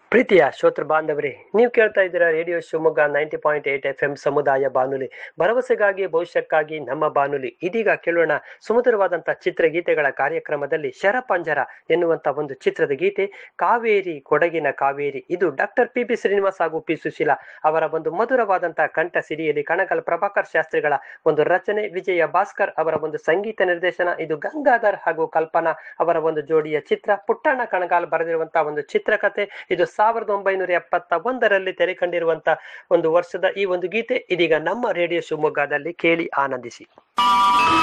ಪ್ರೀತಿಯ ಶ್ರೋತೃ ಬಾಂಧವರೇ, ನೀವು ಕೇಳ್ತಾ ಇದ್ದೀರಾ ರೇಡಿಯೋ ಶಿವಮೊಗ್ಗ 90.8 FM ಸಮುದಾಯ ಬಾನುಲಿ, ಭರವಸೆಗಾಗಿ ಭವಿಷ್ಯಕ್ಕಾಗಿ ನಮ್ಮ ಬಾನುಲಿ. ಇದೀಗ ಕೇಳೋಣ ಸುಮಧುರವಾದಂತಹ ಚಿತ್ರಗೀತೆಗಳ ಕಾರ್ಯಕ್ರಮದಲ್ಲಿ ಶರಪಂಜರ ಎನ್ನುವಂತ ಒಂದು ಚಿತ್ರದ ಗೀತೆ. ಕಾವೇರಿ ಕೊಡಗಿನ ಕಾವೇರಿ, ಇದು ಡಾಕ್ಟರ್ ಪಿ ಶ್ರೀನಿವಾಸ್ ಹಾಗೂ ಪಿ ಸುಶೀಲಾ ಅವರ ಒಂದು ಮಧುರವಾದಂತಹ ಕಂಠ ಸಿರಿಯಲ್ಲಿ ಕಣಗಲ್ ಪ್ರಭಾಕರ್ ಶಾಸ್ತ್ರಿಗಳ ಒಂದು ರಚನೆ, ವಿಜಯ ಭಾಸ್ಕರ್ ಅವರ ಒಂದು ಸಂಗೀತ ನಿರ್ದೇಶನ. ಇದು ಗಂಗಾಧರ್ ಹಾಗೂ ಕಲ್ಪನಾ ಅವರ ಒಂದು ಜೋಡಿಯ ಚಿತ್ರ. ಪುಟ್ಟಣ್ಣ ಕಣಗಾಲ್ ಬರೆದಿರುವಂತಹ ಒಂದು ಚಿತ್ರಕಥೆ. ಇದು 1971ರಲ್ಲಿ ತೆರೆ ಕಂಡಿರುವಂತಹ ಒಂದು ವರ್ಷದ ಈ ಒಂದು ಗೀತೆ ಇದೀಗ ನಮ್ಮ ರೇಡಿಯೋ ಶಿವಮೊಗ್ಗದಲ್ಲಿ ಕೇಳಿ ಆನಂದಿಸಿ.